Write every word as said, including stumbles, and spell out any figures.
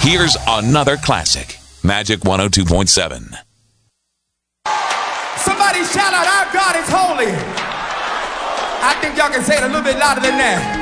Here's another classic. Magic one oh two point seven. Somebody shout out, our God is holy. I think y'all can say it a little bit louder than that.